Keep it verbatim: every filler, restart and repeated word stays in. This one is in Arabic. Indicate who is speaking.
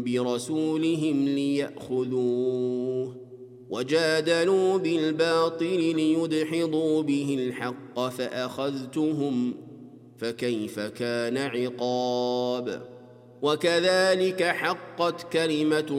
Speaker 1: برسولهم ليأخذوه وجادلوا بالباطل ليدحضوا به الحق فأخذتهم فكيف كان عقاب وكذلك حقت كلمة